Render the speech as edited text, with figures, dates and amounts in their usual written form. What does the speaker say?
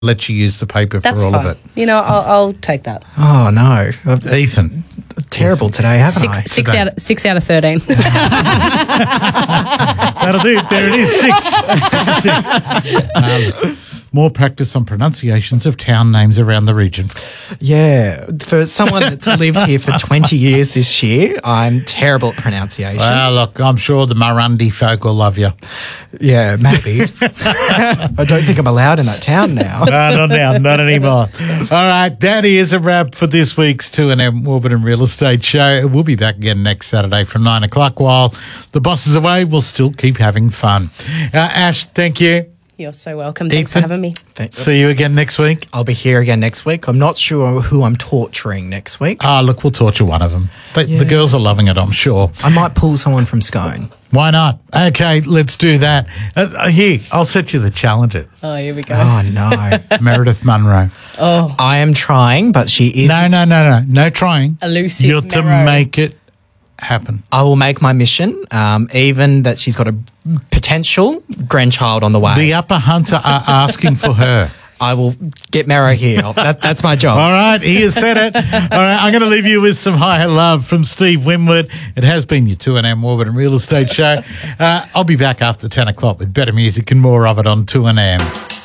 let you use the paper That's for all fine. of it. You know, I'll take that. Oh, no. Ethan. Terrible today, haven't I? Six out of 13. That'll do. There it is. 6. That's a 6. More practice on pronunciations of town names around the region. Yeah. For someone that's lived here for 20 years this year, I'm terrible at pronunciation. Well, look, I'm sure the Murundi folk will love you. Yeah, maybe. I don't think I'm allowed in that town now. No, not now, not anymore. All right, that is a wrap for this week's 2NM Warburton Real Estate Show. We'll be back again next Saturday from 9 o'clock. While the boss is away, we'll still keep having fun. Ash, thank you. You're so welcome. Thanks Ethan, for having me. Thanks. See you again next week. I'll be here again next week. I'm not sure who I'm torturing next week. Look, we'll torture one of them. The girls are loving it, I'm sure. I might pull someone from Scone. Why not? Okay, let's do that. Here, I'll set you the challenges. Oh, here we go. Oh, no. Meredith Munro. Oh, I am trying, but she is... No trying. elusive You're to Mero. make it happen. I will make my mission, even that she's got a potential grandchild on the way. The upper hunter are asking for her. I will get Mero here. That's my job. All right, he has said it. All right, I'm going to leave you with some higher love from Steve Winwood. It has been your 2NM Warburton Real Estate Show. I'll be back after 10 o'clock with better music and more of it on 2NM.